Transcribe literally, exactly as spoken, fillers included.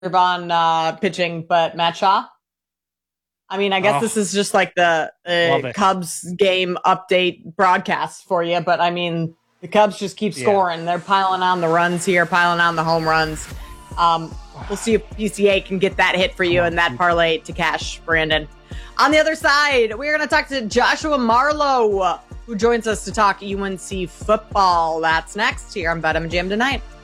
on uh, pitching, but Matt Shaw. I mean, I guess oh, this is just like the uh, Cubs game update broadcast for you, but I mean, the Cubs just keep scoring. Yeah. They're piling on the runs here, piling on the home runs. Um, we'll see if P C A can get that hit for you and that parlay to cash, Brandon. On the other side, we're going to talk to Joshua Marlowe, who joins us to talk U N C football. That's next here on BetMGM tonight.